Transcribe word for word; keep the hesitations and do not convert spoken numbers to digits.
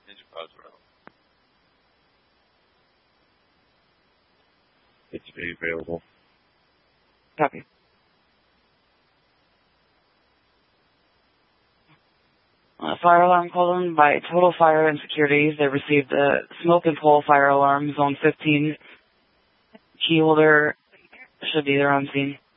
Engine pods are out. It's very available. Copy. Uh, fire alarm called in by Total Fire and Securities. They received a smoke and pole fire alarm, zone fifteen. Key holder should be there on scene.